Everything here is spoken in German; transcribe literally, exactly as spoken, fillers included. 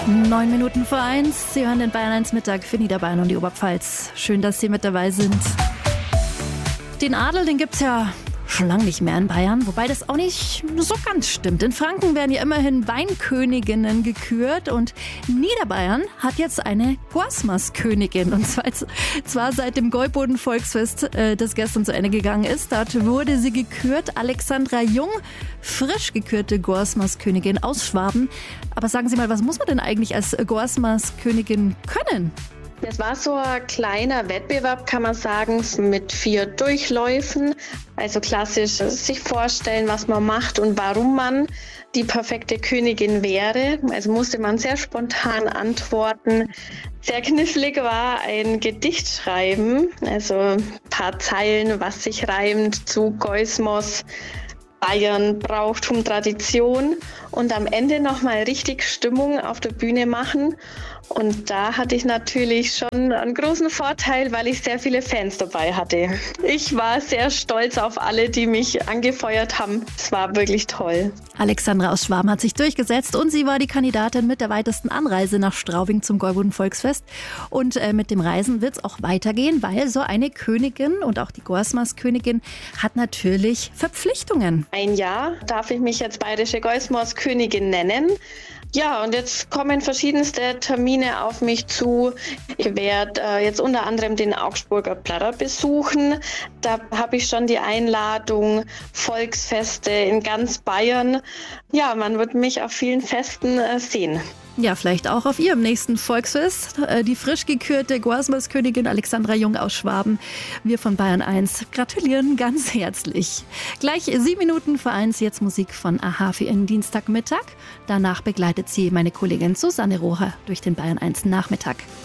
Neun Minuten vor eins. Sie hören den Bayern eins Mittag für Niederbayern und die Oberpfalz. Schön, dass Sie mit dabei sind. Den Adel, den gibt's ja schon lange nicht mehr in Bayern, wobei das auch nicht so ganz stimmt. In Franken werden ja immerhin Weinköniginnen gekürt und Niederbayern hat jetzt eine Goasmas-Königin. Und zwar, zwar seit dem Gäuboden-Volksfest, äh, das gestern zu Ende gegangen ist. Dort wurde sie gekürt, Alexandra Jung, frisch gekürte Goasmas-Königin aus Schwaben. Aber sagen Sie mal, was muss man denn eigentlich als Goasmas-Königin können? Das war so ein kleiner Wettbewerb, kann man sagen, mit vier Durchläufen. Also klassisch sich vorstellen, was man macht und warum man die perfekte Königin wäre. Also musste man sehr spontan antworten. Sehr knifflig war ein Gedicht schreiben, also ein paar Zeilen, was sich reimt zu Goasmas, Bayern, Brauchtum, Tradition und am Ende nochmal richtig Stimmung auf der Bühne machen. Und da hatte ich natürlich schon einen großen Vorteil, weil ich sehr viele Fans dabei hatte. Ich war sehr stolz auf alle, die mich angefeuert haben. Es war wirklich toll. Alexandra aus Schwaben hat sich durchgesetzt und sie war die Kandidatin mit der weitesten Anreise nach Straubing zum Gäuboden-Volksfest. Und äh, mit dem Reisen wird es auch weitergehen, weil so eine Königin und auch die Goasmas-Königin hat natürlich Verpflichtungen. Ein Jahr darf ich mich jetzt bayerische Goasmas-Königin nennen. Ja, und jetzt kommen verschiedenste Termine auf mich zu. Ich werde äh, jetzt unter anderem den Augsburger Platter besuchen. Da habe ich schon die Einladung, Volksfeste in ganz Bayern. Ja, man wird mich auf vielen Festen äh, sehen. Ja, vielleicht auch auf Ihrem nächsten Volksfest. Die frisch gekürte Goasmas-Königin Alexandra Jung aus Schwaben. Wir von Bayern eins gratulieren ganz herzlich. Gleich sieben Minuten vor eins, jetzt Musik von a-ha für Ihren Dienstagmittag. Danach begleitet sie meine Kollegin Susanne Roher durch den Bayern eins Nachmittag.